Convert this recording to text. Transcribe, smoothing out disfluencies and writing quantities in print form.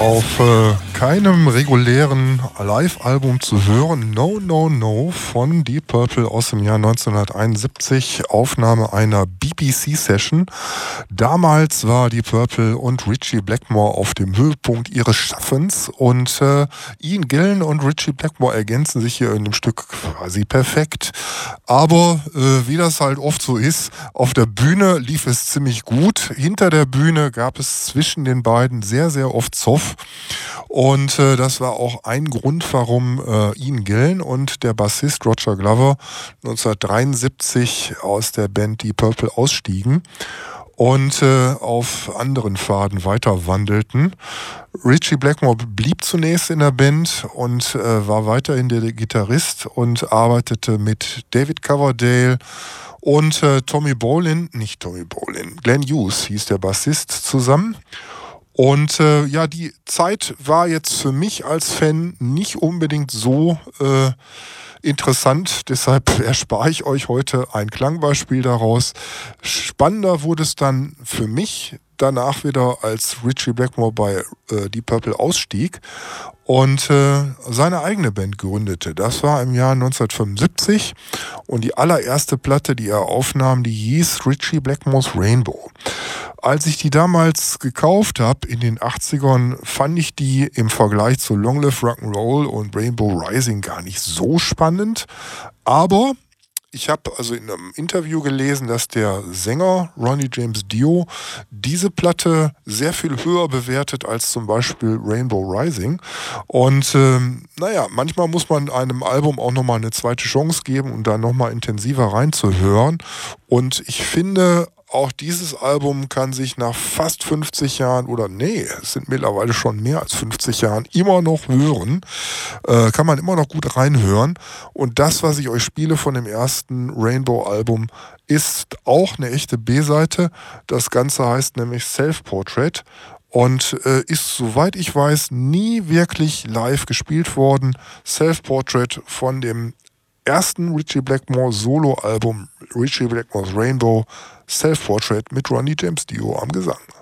Auf keinem regulären Live-Album zu hören. No, No, No von Deep Purple aus dem Jahr 1971. Aufnahme einer BBC-Session. Damals war Deep Purple und Ritchie Blackmore auf dem Höhepunkt ihres Schaffens. Und Ian Gillan und Ritchie Blackmore ergänzen sich hier in dem Stück quasi perfekt. Aber wie das halt oft so ist, auf der Bühne lief es ziemlich gut. Hinter der Bühne gab es zwischen den beiden sehr, sehr oft Zoff. Und das war auch ein Grund, warum Ian Gillan und der Bassist Roger Glover 1973 aus der Band Deep Purple ausstiegen und auf anderen Pfaden weiter wandelten. Ritchie Blackmore blieb zunächst in der Band und war weiterhin der Gitarrist und arbeitete mit David Coverdale und Glenn Hughes hieß der Bassist zusammen. Und die Zeit war jetzt für mich als Fan nicht unbedingt so interessant, deshalb erspare ich euch heute ein Klangbeispiel daraus. Spannender wurde es dann für mich danach wieder, als Ritchie Blackmore bei Deep Purple ausstieg und seine eigene Band gründete. Das war im Jahr 1975 und die allererste Platte, die er aufnahm, die hieß Ritchie Blackmore's Rainbow. Als ich die damals gekauft habe in den 80ern, fand ich die im Vergleich zu Long Live Rock'n'Roll und Rainbow Rising gar nicht so spannend. Aber ich habe also in einem Interview gelesen, dass der Sänger Ronnie James Dio diese Platte sehr viel höher bewertet als zum Beispiel Rainbow Rising. Und manchmal muss man einem Album auch nochmal eine zweite Chance geben und da nochmal intensiver reinzuhören. Und ich finde, auch dieses Album kann sich nach fast 50 Jahren es sind mittlerweile schon mehr als 50 Jahren, immer noch hören. Kann man immer noch gut reinhören. Und das, was ich euch spiele von dem ersten Rainbow-Album, ist auch eine echte B-Seite. Das Ganze heißt nämlich Self-Portrait und ist, soweit ich weiß, nie wirklich live gespielt worden. Self-Portrait von dem ersten Ritchie Blackmore Solo-Album, Ritchie Blackmore's Rainbow, Self-Portrait mit Ronnie James Dio am Gesang.